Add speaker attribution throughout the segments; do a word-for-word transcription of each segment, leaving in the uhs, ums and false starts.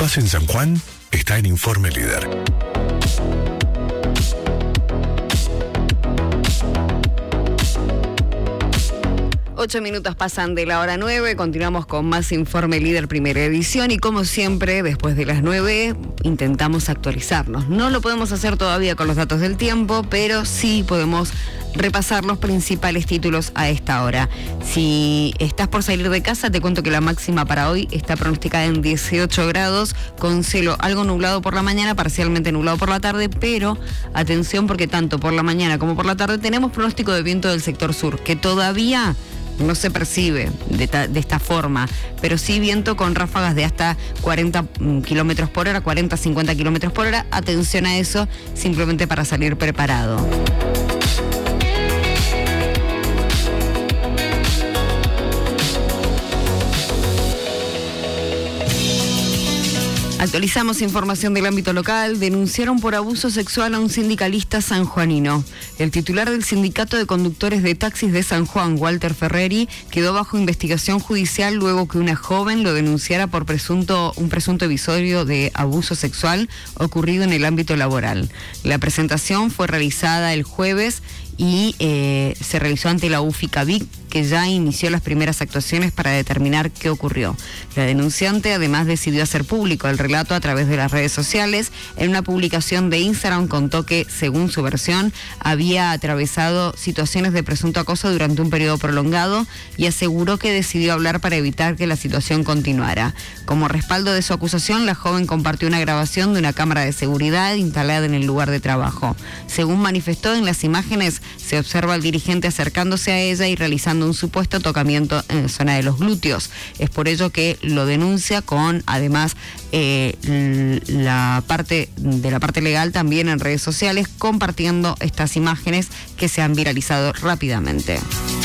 Speaker 1: pasa en San Juan está en Informe Líder.
Speaker 2: Ocho minutos pasan de la hora nueve, continuamos con más Informe Líder primera edición y como siempre, después de las nueve, intentamos actualizarnos. No lo podemos hacer todavía con los datos del tiempo, pero sí podemos repasar los principales títulos a esta hora. Si estás por salir de casa, te cuento que la máxima para hoy está pronosticada en dieciocho grados, con cielo algo nublado por la mañana, parcialmente nublado por la tarde, pero atención porque tanto por la mañana como por la tarde tenemos pronóstico de viento del sector sur, que todavía no se percibe de, ta, de esta forma, pero sí viento con ráfagas de hasta cuarenta kilómetros por hora, cuarenta a cincuenta kilómetros por hora. Atención a eso, simplemente para salir preparado. Actualizamos información del ámbito local. Denunciaron por abuso sexual a un sindicalista sanjuanino. El titular del Sindicato de Conductores de Taxis de San Juan, Walter Ferreri, quedó bajo investigación judicial luego que una joven lo denunciara por presunto un presunto episodio de abuso sexual ocurrido en el ámbito laboral. La presentación fue realizada el jueves y eh, se realizó ante la U F I C A V I C, que ya inició las primeras actuaciones para determinar qué ocurrió. La denunciante además decidió hacer público el relato a través de las redes sociales. En una publicación de Instagram contó que, según su versión, había atravesado situaciones de presunto acoso durante un periodo prolongado y aseguró que decidió hablar para evitar que la situación continuara. Como respaldo de su acusación, la joven compartió una grabación de una cámara de seguridad instalada en el lugar de trabajo. Según manifestó, en las imágenes se observa al dirigente acercándose a ella y realizando un supuesto tocamiento en la zona de los glúteos. Es por ello que lo denuncia con, además, eh, la parte de la parte legal también en redes sociales, compartiendo estas imágenes que se han viralizado rápidamente.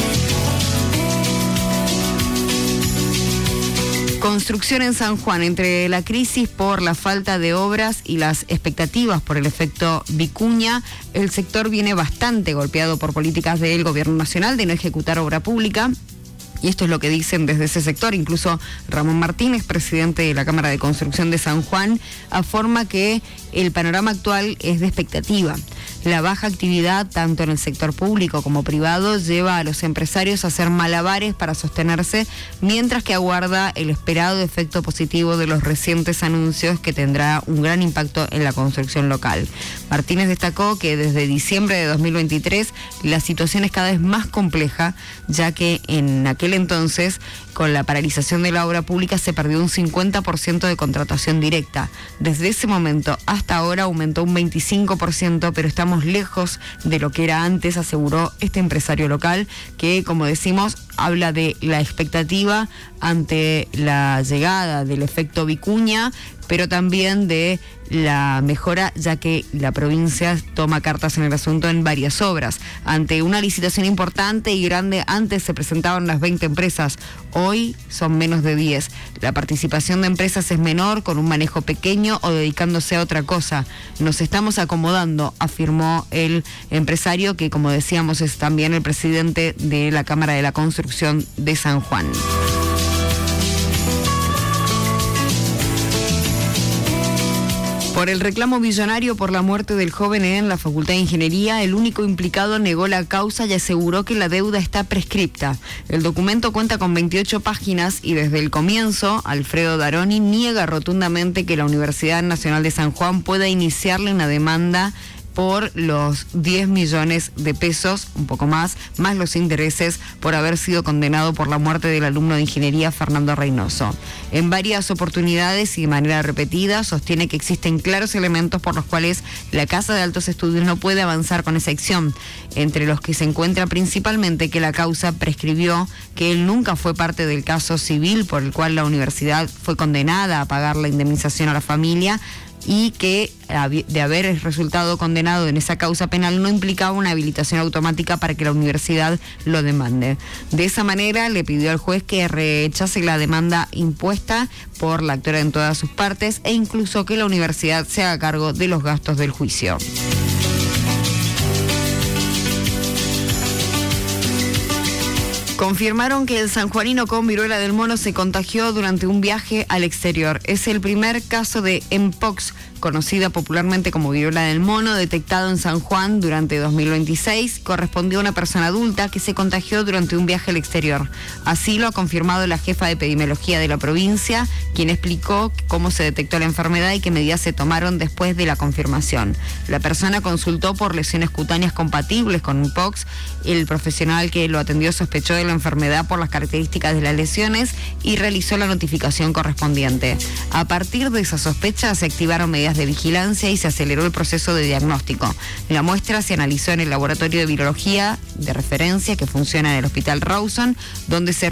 Speaker 2: Construcción en San Juan. Entre la crisis por la falta de obras y las expectativas por el efecto vicuña, el sector viene bastante golpeado por políticas del gobierno nacional de no ejecutar obra pública. Y esto es lo que dicen desde ese sector. Incluso Ramón Martínez, presidente de la Cámara de Construcción de San Juan, afirma que el panorama actual es de expectativa. La baja actividad, tanto en el sector público como privado, lleva a los empresarios a hacer malabares para sostenerse, mientras que aguarda el esperado efecto positivo de los recientes anuncios que tendrá un gran impacto en la construcción local. Martínez destacó que desde diciembre de dos mil veintitrés la situación es cada vez más compleja, ya que en aquel entonces, con la paralización de la obra pública, se perdió un cincuenta por ciento de contratación directa. Desde ese momento hasta ahora aumentó un veinticinco por ciento, pero estamos lejos de lo que era antes, aseguró este empresario local, que, como decimos, habla de la expectativa ante la llegada del efecto vicuña, pero también de la mejora, ya que la provincia toma cartas en el asunto en varias obras. Ante una licitación importante y grande, antes se presentaban las veinte empresas, hoy son menos de diez. La participación de empresas es menor, con un manejo pequeño o dedicándose a otra cosa. Nos estamos acomodando, afirmó el empresario, que, como decíamos, es también el presidente de la Cámara de la Construcción de San Juan. Por el reclamo millonario por la muerte del joven en la Facultad de Ingeniería, el único implicado negó la causa y aseguró que la deuda está prescripta. El documento cuenta con veintiocho páginas y desde el comienzo, Alfredo Daroni niega rotundamente que la Universidad Nacional de San Juan pueda iniciarle una demanda por los diez millones de pesos, un poco más, más los intereses por haber sido condenado por la muerte del alumno de ingeniería Fernando Reynoso. En varias oportunidades y de manera repetida sostiene que existen claros elementos por los cuales la Casa de Altos Estudios no puede avanzar con esa acción, entre los que se encuentra principalmente que la causa prescribió, que él nunca fue parte del caso civil por el cual la universidad fue condenada a pagar la indemnización a la familia, y que de haber resultado condenado en esa causa penal no implicaba una habilitación automática para que la universidad lo demande. De esa manera le pidió al juez que rechace la demanda impuesta por la actora en todas sus partes e incluso que la universidad se haga cargo de los gastos del juicio. Confirmaron que el sanjuanino con viruela del mono se contagió durante un viaje al exterior. Es el primer caso de Mpox, conocida popularmente como viruela del mono, detectado en San Juan durante dos mil veintiséis. Correspondió a una persona adulta que se contagió durante un viaje al exterior. Así lo ha confirmado la jefa de epidemiología de la provincia, quien explicó cómo se detectó la enfermedad y qué medidas se tomaron después de la confirmación. La persona consultó por lesiones cutáneas compatibles con Mpox. El profesional que lo atendió sospechó de la enfermedad por las características de las lesiones y realizó la notificación correspondiente. A partir de esa sospecha se activaron medidas de vigilancia y se aceleró el proceso de diagnóstico. La muestra se analizó en el laboratorio de virología de referencia que funciona en el Hospital Rawson, donde se